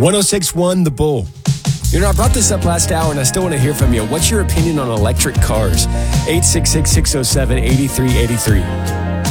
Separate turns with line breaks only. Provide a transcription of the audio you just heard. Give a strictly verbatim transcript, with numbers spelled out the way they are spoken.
one oh six point one The Bull. You know, I brought this up last hour, and I still want to hear from you. What's your opinion on electric cars? eight six six, six oh seven, eight three eight three.